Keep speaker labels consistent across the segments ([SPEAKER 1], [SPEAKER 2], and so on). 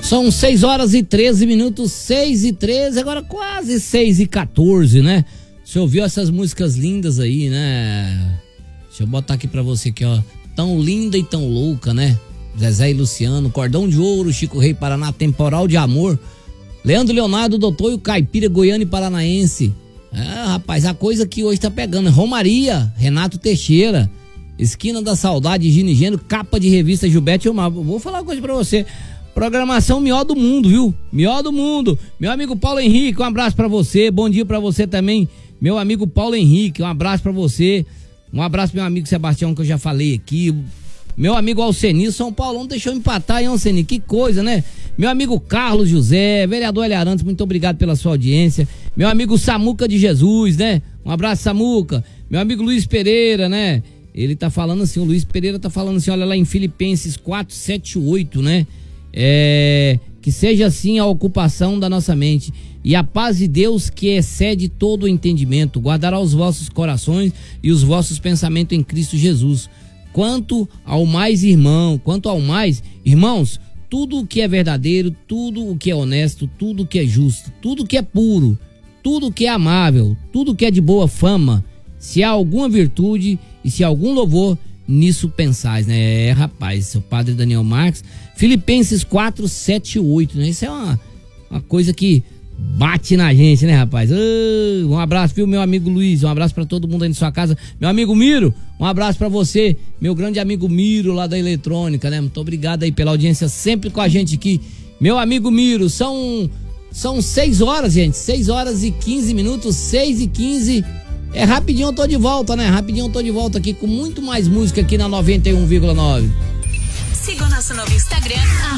[SPEAKER 1] São 6 horas e 13 minutos, 6 e 13, agora quase 6 e 14, né? Você ouviu essas músicas lindas aí, né? Deixa eu botar aqui pra você aqui, ó. Tão linda e tão louca, né? Zezé e Luciano, Cordão de Ouro, Chico Rei, Paraná, Temporal de Amor, Leandro Leonardo, Doutor e o Caipira, Goiano e Paranaense. Rapaz, a coisa que hoje tá pegando. Romaria, Renato Teixeira, Esquina da Saudade, Gino e Gênero, capa de revista Gilberto Gilmar. Vou falar uma coisa pra você. Programação melhor do mundo, viu? Melhor do mundo. Meu amigo Paulo Henrique, um abraço pra você. Bom dia pra você também, meu amigo Paulo Henrique. Um abraço pra você. Um abraço pro meu amigo Sebastião, que eu já falei aqui. Meu amigo Alceni, São Paulo não deixou empatar, hein, Alceni? Que coisa, né? Meu amigo Carlos José, vereador Eli Arantes, muito obrigado pela sua audiência. Meu amigo Samuca de Jesus, né? Um abraço, Samuca. Meu amigo Luiz Pereira, né? Ele tá falando assim, o Luiz Pereira tá falando assim, olha lá em Filipenses 4:7-8, né? Que seja assim a ocupação da nossa mente e a paz de Deus, que excede todo o entendimento, guardará os vossos corações e os vossos pensamentos em Cristo Jesus. Quanto ao mais, irmãos, tudo o que é verdadeiro, tudo o que é honesto, tudo o que é justo, tudo o que é puro, tudo o que é amável, tudo o que é de boa fama, se há alguma virtude e se há algum louvor, nisso pensais, né? Rapaz, seu padre Daniel Marques, Filipenses 4:7-8, né? Isso é uma coisa que bate na gente, né, rapaz? Um abraço, viu, meu amigo Luiz, um abraço pra todo mundo aí na sua casa. Meu amigo Miro, um abraço pra você, meu grande amigo Miro lá da Eletrônica, né? Muito obrigado aí pela audiência sempre com a gente aqui. Meu amigo Miro, são 6 horas, gente, 6 horas e 15 minutos, 6 e 15. Rapidinho eu tô de volta, né? Rapidinho eu tô de volta aqui com muito mais música aqui na 91,9.
[SPEAKER 2] Siga o nosso novo Instagram,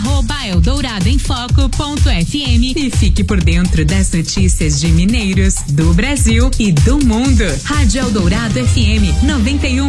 [SPEAKER 2] @EldouradoEmFoco.fm e fique por dentro das notícias de Mineiros, do Brasil e do mundo. Rádio Eldorado FM 91,9.